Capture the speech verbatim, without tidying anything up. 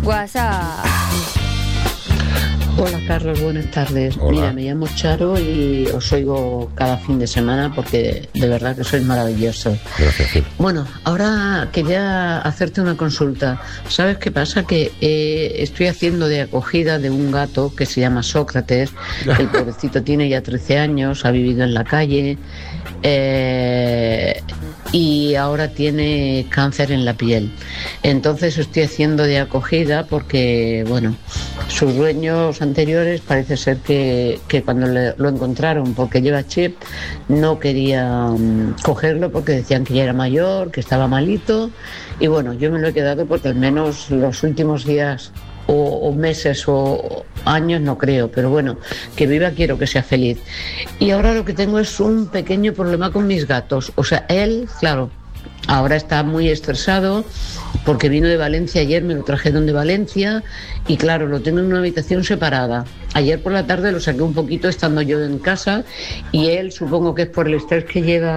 WhatsApp. Hola Carlos, buenas tardes. Hola. Mira, me llamo Charo y os oigo cada fin de semana porque de verdad que sois maravillosos. Gracias, sí. Bueno, ahora quería hacerte una consulta. ¿Sabes qué pasa? Que eh, estoy haciendo de acogida de un gato que se llama Sócrates. El pobrecito tiene ya trece años, ha vivido en la calle eh, y ahora tiene cáncer en la piel. Entonces estoy haciendo de acogida porque, bueno, sus dueños anteriores parece ser que, que cuando le, lo encontraron, porque lleva chip, no querían cogerlo porque decían que ya era mayor, que estaba malito, y bueno, yo me lo he quedado porque al menos los últimos días o, o meses o años no creo, pero bueno, que viva, quiero que sea feliz. Y ahora lo que tengo es un pequeño problema con mis gatos, o sea, él, claro, ahora está muy estresado porque vino de Valencia ayer, me lo trajeron de Valencia y claro, lo tengo en una habitación separada. Ayer por la tarde lo saqué un poquito estando yo en casa y él, supongo que es por el estrés que lleva